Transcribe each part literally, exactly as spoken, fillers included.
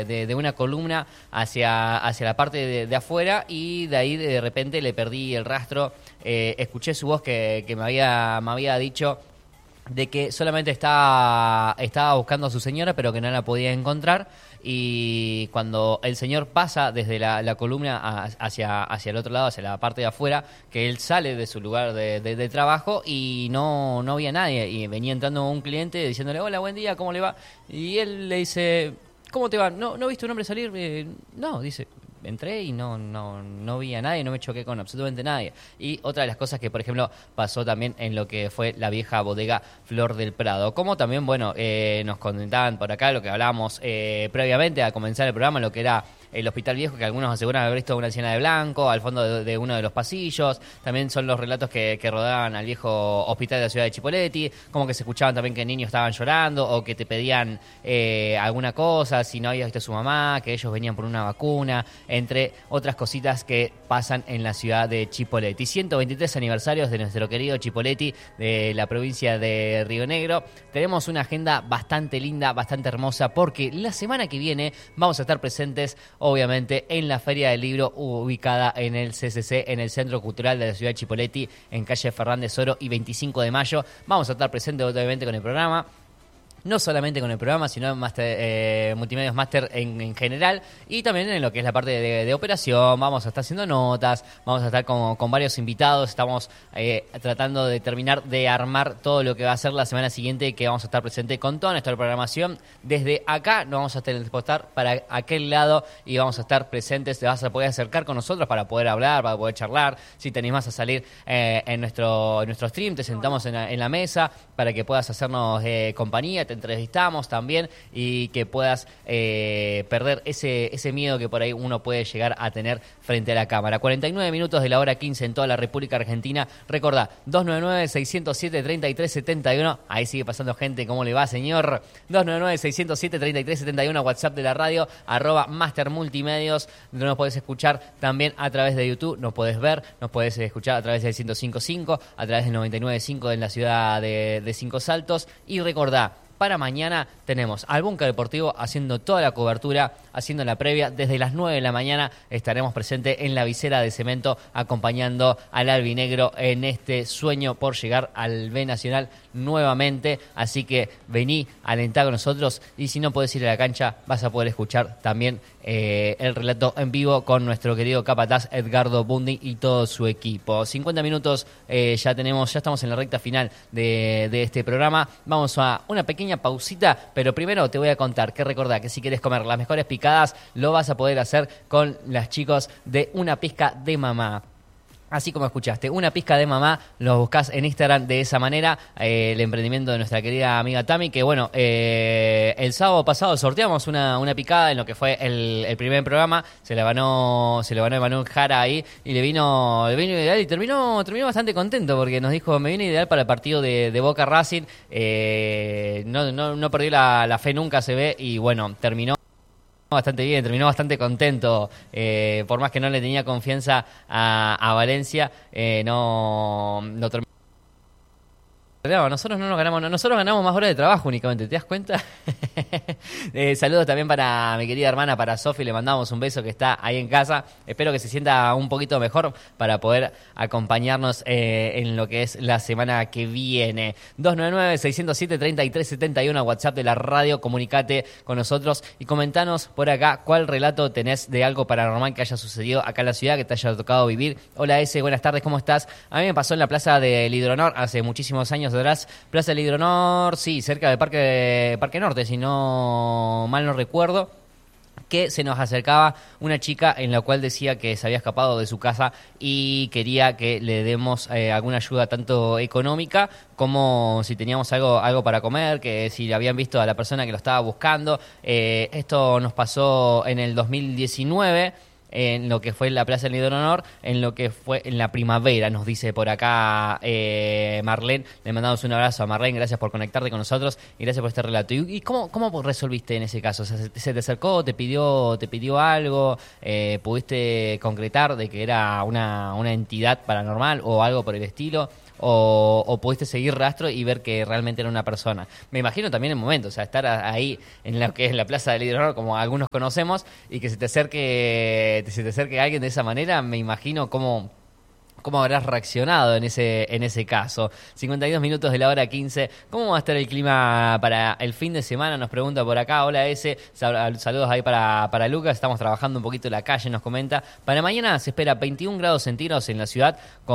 de, de una columna hacia, hacia la parte de, de afuera y de ahí de repente le perdí el rastro. Eh, escuché su voz que, que me había, me había dicho de que solamente estaba, estaba buscando a su señora, pero que no la podía encontrar. Y cuando el señor pasa desde la, la columna a, hacia, hacia el otro lado, hacia la parte de afuera, que él sale de su lugar de, de, de trabajo y no, no había nadie. Y venía entrando un cliente diciéndole, hola, buen día, ¿cómo le va? Y él le dice, ¿cómo te va? ¿No, no viste un hombre salir? Eh, no, dice... Entré y no, no, no vi a nadie, no me choqué con absolutamente nadie. Y otra de las cosas que, por ejemplo, pasó también en lo que fue la vieja bodega Flor del Prado. Como también, bueno, eh, nos comentaban por acá lo que hablábamos eh, previamente a comenzar el programa, lo que era el Hospital Viejo, que algunos aseguran haber visto una anciana de blanco al fondo de, de uno de los pasillos. También son los relatos que, que rodaban al viejo hospital de la ciudad de Chipoleti, como que se escuchaban también que niños estaban llorando o que te pedían eh, alguna cosa, si no habías visto a su mamá, que ellos venían por una vacuna, entre otras cositas que pasan en la ciudad de Chipoleti. ciento veintitrés aniversarios de nuestro querido Chipoleti, de la provincia de Río Negro. Tenemos una agenda bastante linda, bastante hermosa, porque la semana que viene vamos a estar presentes, obviamente, en la Feria del Libro ubicada en el C C C, en el Centro Cultural de la ciudad de Chipoleti, en calle Fernández Oro y veinticinco de mayo. Vamos a estar presentes, obviamente, con el programa. No solamente con el programa, sino en Master, eh, Multimedios Master en, en general, y también en lo que es la parte de, de operación. Vamos a estar haciendo notas, vamos a estar con, con varios invitados. Estamos eh, tratando de terminar de armar todo lo que va a ser la semana siguiente, que vamos a estar presente con toda nuestra programación. Desde acá nos vamos a transportar para aquel lado y vamos a estar presentes. Te vas a poder acercar con nosotros para poder hablar, para poder charlar. Si te animás a salir eh, en, nuestro, en nuestro stream, te sentamos en la, en la mesa para que puedas hacernos eh, compañía. Te entrevistamos también y que puedas eh, perder ese, ese miedo que por ahí uno puede llegar a tener frente a la cámara. cuarenta y nueve minutos de la hora quince en toda la República Argentina. Recordá, dos nueve nueve, seis cero siete, tres tres siete uno. Ahí sigue pasando gente. ¿Cómo le va, señor? dos nueve nueve, seis cero siete, tres tres siete uno. WhatsApp de la radio, arroba Master Multimedios. Nos podés escuchar también a través de YouTube. Nos podés ver, nos podés escuchar a través del ciento cinco punto cinco, a través del noventa y nueve punto cinco en la ciudad de, de Cinco Saltos. Y recordá, para mañana tenemos al Búnker Deportivo haciendo toda la cobertura, haciendo la previa. Desde las nueve de la mañana estaremos presentes en la visera de cemento acompañando al albinegro en este sueño por llegar al B Nacional nuevamente. Así que vení, alentá con nosotros, y si no podés ir a la cancha vas a poder escuchar también eh, el relato en vivo con nuestro querido capataz Edgardo Bundi y todo su equipo. cincuenta minutos eh, ya tenemos, ya estamos en la recta final de, de este programa. Vamos a una pequeña pausita, pero primero te voy a contar que recordá que si quieres comer las mejores picadas lo vas a poder hacer con las chicos de Una Pizca de Mamá. Así como escuchaste, Una Pizca de Mamá, los buscás en Instagram de esa manera, eh, el emprendimiento de nuestra querida amiga Tami, que bueno, eh, el sábado pasado sorteamos una, una picada en lo que fue el, el primer programa, se la ganó, se lo ganó Emanuel Jara ahí, y le vino, le vino ideal, y terminó, terminó bastante contento, porque nos dijo, me viene ideal para el partido de, de Boca Racing, eh, no, no, no perdió la, la fe nunca, se ve, y bueno, terminó bastante bien, terminó bastante contento, eh, por más que no le tenía confianza a, a Valencia, eh, no, no terminó. Nosotros no nos ganamos, nosotros ganamos más horas de trabajo únicamente, ¿te das cuenta? eh, saludos también para mi querida hermana, para Sofi, le mandamos un beso que está ahí en casa. Espero que se sienta un poquito mejor para poder acompañarnos eh, en lo que es la semana que viene. dos nueve nueve, seis cero siete, tres tres siete uno, WhatsApp de la radio, comunicate con nosotros y comentanos por acá cuál relato tenés de algo paranormal que haya sucedido acá en la ciudad, que te haya tocado vivir. Hola S, buenas tardes, ¿cómo estás? A mí me pasó en la plaza del Hidronor hace muchísimos años atrás. Plaza del Hidronor, sí, cerca del Parque, Parque Norte, si no mal no recuerdo, que se nos acercaba una chica en la cual decía que se había escapado de su casa y quería que le demos eh, alguna ayuda tanto económica como si teníamos algo, algo para comer, que si habían visto a la persona que lo estaba buscando. Eh, esto nos pasó en el dos mil diecinueve, en lo que fue la Plaza del Hidronor, en lo que fue en la primavera, nos dice por acá eh, Marlene. Le mandamos un abrazo a Marlene, gracias por conectarte con nosotros y gracias por este relato. ¿Y, y cómo, cómo resolviste en ese caso? O sea, ¿se, se te acercó, te pidió, te pidió algo? Eh, ¿Pudiste concretar de que era una, una entidad paranormal o algo por el estilo? o, o pudiste seguir rastro y ver que realmente era una persona. Me imagino también el momento, o sea, estar ahí en lo que es la Plaza del Libro, como algunos conocemos, y que se te acerque, se te acerque alguien de esa manera, me imagino cómo... ¿Cómo habrás reaccionado en ese en ese caso? cincuenta y dos minutos de la hora quince. ¿Cómo va a estar el clima para el fin de semana? Nos pregunta por acá. Hola, S. Saludos ahí para, para Lucas. Estamos trabajando un poquito en la calle, nos comenta. Para mañana se espera veintiún grados centígrados en la ciudad, con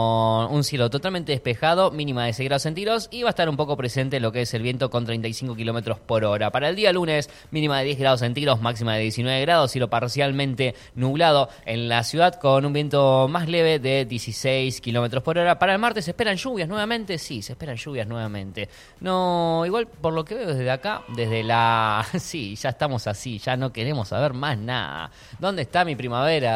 un cielo totalmente despejado, mínima de seis grados centígrados, y va a estar un poco presente lo que es el viento con treinta y cinco kilómetros por hora. Para el día lunes, mínima de diez grados centígrados, máxima de diecinueve grados, cielo parcialmente nublado en la ciudad, con un viento más leve de dieciséis kilómetros por hora. Para el martes se esperan lluvias nuevamente. Sí, se esperan lluvias nuevamente. No, igual por lo que veo desde acá, desde la... Sí, ya estamos así, ya no queremos saber más nada. ¿Dónde está mi primavera?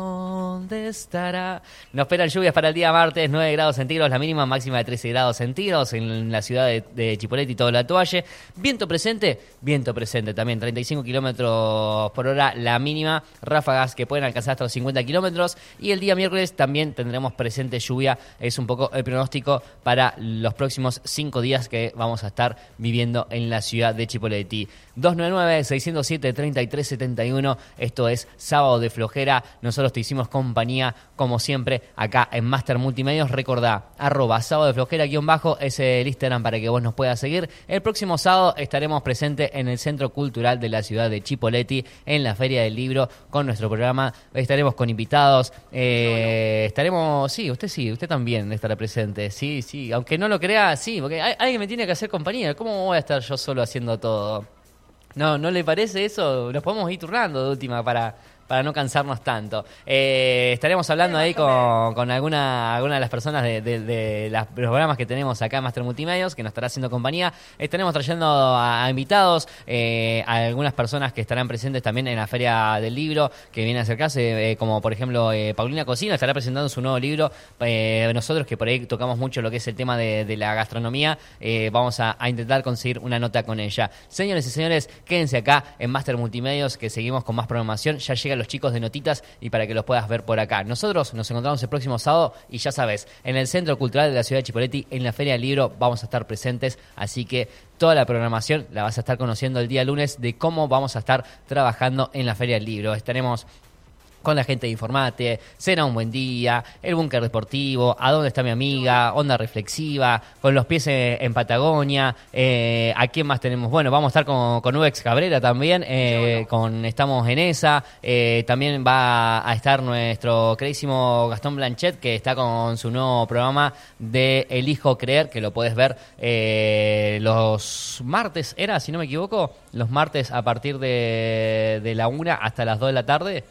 ¿Dónde estará? Nos esperan lluvias para el día martes, nueve grados centígrados, la mínima, máxima de trece grados centígrados en la ciudad de, de Chipoleti y todo la Tovalle. Viento presente, viento presente también, treinta y cinco kilómetros por hora la mínima, ráfagas que pueden alcanzar hasta los cincuenta kilómetros. Y el día miércoles también tendremos presente lluvia. Es un poco el pronóstico para los próximos cinco días que vamos a estar viviendo en la ciudad de Chipoleti. dos nueve nueve, seis cero siete, tres tres siete uno. Esto es Sábado de Flojera. Nosotros te hicimos compañía, como siempre, acá en Master Multimedios. Recordá, arroba Sábado de Flojera guión bajo, es el Instagram para que vos nos puedas seguir. El próximo sábado estaremos presentes en el Centro Cultural de la ciudad de Chipoleti, en la Feria del Libro, con nuestro programa. Estaremos con invitados, eh, estaremos sí, usted sí, usted también estará presente, sí, sí, aunque no lo crea, sí, porque hay, alguien me tiene que hacer compañía, ¿cómo voy a estar yo solo haciendo todo? ¿No no le parece eso? Nos podemos ir turnando de última para... para no cansarnos tanto. Eh, estaremos hablando ahí con, con alguna, alguna de las personas de, de, de los programas que tenemos acá en Master Multimedios, que nos estará haciendo compañía. Estaremos trayendo a, a invitados, eh, a algunas personas que estarán presentes también en la Feria del Libro, que viene a acercarse, eh, como por ejemplo eh, Paulina Cocina, estará presentando su nuevo libro. Eh, nosotros, que por ahí tocamos mucho lo que es el tema de, de la gastronomía, eh, vamos a, a intentar conseguir una nota con ella. Señores y señores, quédense acá en Master Multimedios, que seguimos con más programación. Ya llega los chicos de Notitas y para que los puedas ver por acá. Nosotros nos encontramos el próximo sábado y ya sabes, en el Centro Cultural de la ciudad de Chipoleti, en la Feria del Libro, vamos a estar presentes, así que toda la programación la vas a estar conociendo el día lunes de cómo vamos a estar trabajando en la Feria del Libro. Estaremos con la gente de Informate, Será un buen día, el búnker deportivo, ¿A dónde está mi amiga?, Onda reflexiva, con los pies en, en Patagonia, eh, ¿a quién más tenemos? Bueno, vamos a estar con, con Ubex Cabrera también, eh, con Estamos en esa, eh, también va a estar nuestro queridísimo Gastón Blanchet, que está con su nuevo programa de Elijo Creer, que lo puedes ver eh, los martes, era, si no me equivoco, los martes a partir de, de la una hasta las dos de la tarde.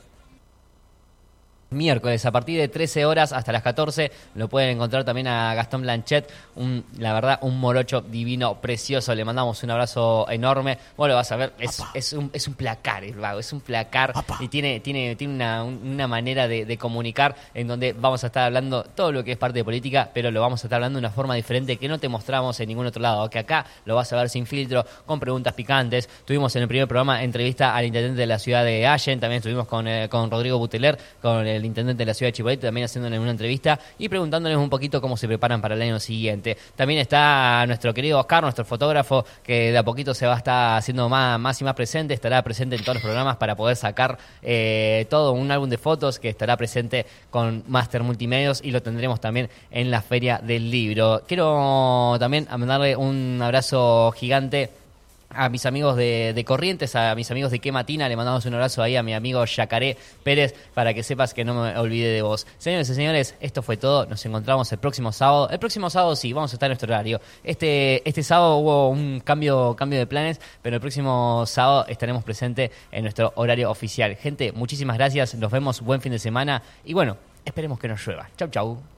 Miércoles a partir de trece horas hasta las catorce lo pueden encontrar también a Gastón Blanchet, un, la verdad un morocho divino, precioso, le mandamos un abrazo enorme. Bueno, vas a ver, es, es, un, es un placar el vago, es un placar. Apa. Y tiene, tiene, tiene una, una manera de, de comunicar en donde vamos a estar hablando todo lo que es parte de política, pero lo vamos a estar hablando de una forma diferente que no te mostramos en ningún otro lado, que acá lo vas a ver sin filtro, con preguntas picantes. Tuvimos en el primer programa entrevista al intendente de la ciudad de Allen, también estuvimos con, eh, con Rodrigo Buteler, con el intendente de la ciudad de Chipoleti, también haciéndole una entrevista y preguntándoles un poquito cómo se preparan para el año siguiente. También está nuestro querido Oscar, nuestro fotógrafo, que de a poquito se va a estar haciendo más, más y más presente, estará presente en todos los programas para poder sacar eh, todo un álbum de fotos, que estará presente con Master Multimedios y lo tendremos también en la Feria del Libro. Quiero también mandarle un abrazo gigante a mis amigos de, de Corrientes, a mis amigos de Qué Matina, le mandamos un abrazo ahí a mi amigo Yacaré Pérez, para que sepas que no me olvide de vos. Señores y señores, esto fue todo, nos encontramos el próximo sábado. El próximo sábado sí, vamos a estar en nuestro horario. Este, este sábado hubo un cambio, cambio de planes, pero el próximo sábado estaremos presentes en nuestro horario oficial. Gente, muchísimas gracias, nos vemos, buen fin de semana y bueno, esperemos que no llueva. Chau, chau.